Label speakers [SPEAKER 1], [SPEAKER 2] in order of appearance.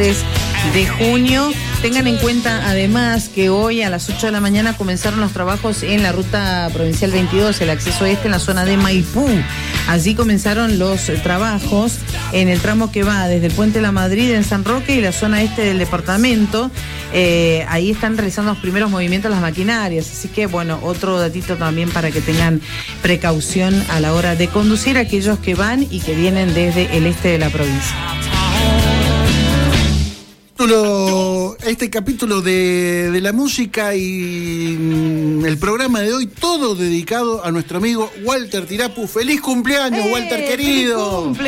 [SPEAKER 1] 23 de junio. Tengan en cuenta además que hoy a las 8 de la mañana comenzaron los trabajos en la ruta provincial 22, el acceso este en la zona de Maipú. Allí comenzaron los trabajos en el tramo que va desde el Puente La Madrid en San Roque y la zona este del departamento. Ahí están realizando los primeros movimientos las maquinarias, así que bueno, otro datito también para que tengan precaución a la hora de conducir aquellos que van y que vienen desde el este de la provincia.
[SPEAKER 2] Este capítulo de la música y el programa de hoy, todo dedicado a nuestro amigo Walter Tirapu. ¡Feliz cumpleaños, Walter, querido!